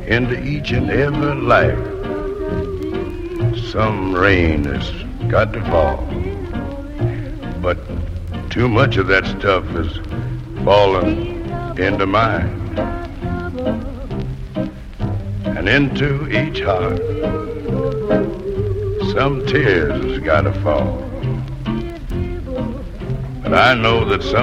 into each and every life. Some rain has got to fall, but too much of that stuff has fallen into mine and into each heart. Some tears has got to fall, but I know that some